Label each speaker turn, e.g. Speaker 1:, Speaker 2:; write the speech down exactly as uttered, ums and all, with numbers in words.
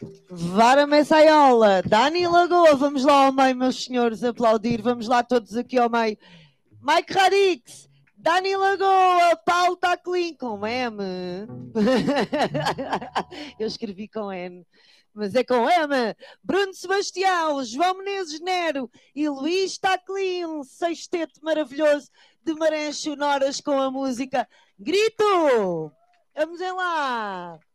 Speaker 1: Vara Messaiola, Dani Lagoa, vamos lá ao meio, meus senhores, aplaudir, vamos lá todos aqui ao meio. Mike Radix, Dani Lagoa, Paulo Taclin, com M. Eu escrevi com N, mas é com M. Bruno Sebastião, João Menezes Nero e Luís Taclin, um sexteto maravilhoso de marés sonoras com a música Grito. Vamos lá.